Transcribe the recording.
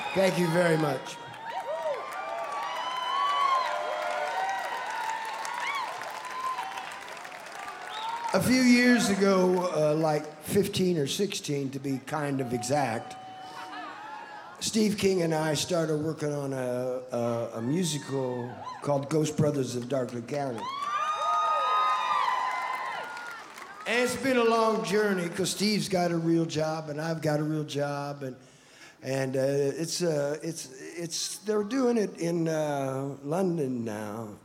Thank you very much. A few years ago, like 15 or 16 to be kind of exact, Steve King and I started working on a musical called Ghost Brothers of Darkley County. And it's been a long journey because Steve's got a real job and I've got a real job, and they're doing it in London now,